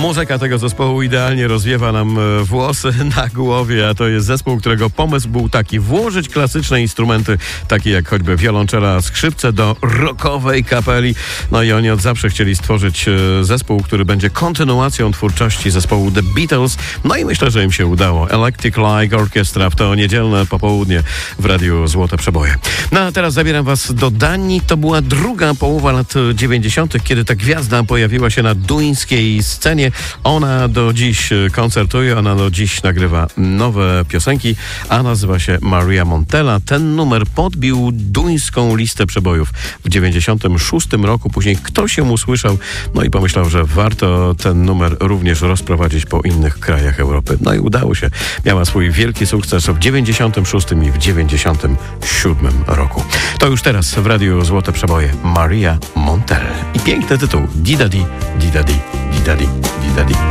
Muzyka tego zespołu idealnie rozwiewa nam włosy na głowie, a to jest zespół, którego pomysł był taki: włożyć klasyczne instrumenty, takie jak choćby wiolonczela, skrzypce, do rockowej kapeli. No i oni od zawsze chcieli stworzyć zespół, który będzie kontynuacją twórczości zespołu The Beatles. No i myślę, że im się udało. Electric Light Orchestra w to niedzielne popołudnie w Radiu Złote Przeboje. No a teraz zabieram was do Danii. To była druga połowa lat 90., kiedy ta gwiazda pojawiła się na duńskiej scenie. Ona do dziś koncertuje, ona do dziś nagrywa nowe piosenki, a nazywa się Maria Montella. Ten numer podbił duńską listę przebojów w 96 roku. Później ktoś ją usłyszał, no i pomyślał, że warto ten numer również rozprowadzić po innych krajach Europy. No i udało się. Miała swój wielki sukces w 96 i w 97 roku. To już teraz w Radiu Złote Przeboje Maria Montella. I piękny tytuł: Didadi, Didadi, Didadi, Didadi.